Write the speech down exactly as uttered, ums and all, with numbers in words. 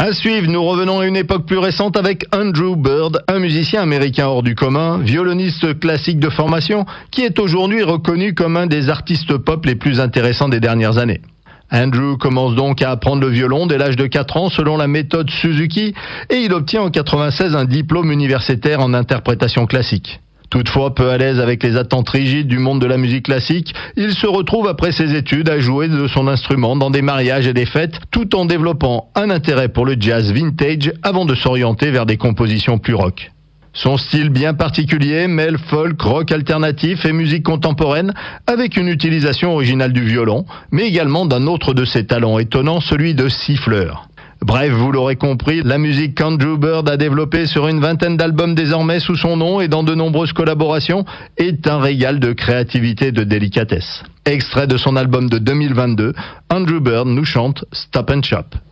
À suivre, nous revenons à une époque plus récente avec Andrew Bird, un musicien américain hors du commun, violoniste classique de formation, qui est aujourd'hui reconnu comme un des artistes pop les plus intéressants des dernières années. Andrew commence donc à apprendre le violon dès l'âge de quatre ans selon la méthode Suzuki et il obtient en quatre-vingt-seize un diplôme universitaire en interprétation classique. Toutefois, peu à l'aise avec les attentes rigides du monde de la musique classique, il se retrouve après ses études à jouer de son instrument dans des mariages et des fêtes, tout en développant un intérêt pour le jazz vintage avant de s'orienter vers des compositions plus rock. Son style bien particulier mêle folk, rock alternatif et musique contemporaine avec une utilisation originale du violon, mais également d'un autre de ses talents étonnants, celui de siffleur. Bref, vous l'aurez compris, la musique qu'Andrew Bird a développée sur une vingtaine d'albums désormais sous son nom et dans de nombreuses collaborations est un régal de créativité et de délicatesse. Extrait de son album de deux mille vingt-deux, Andrew Bird nous chante Stop and Shop.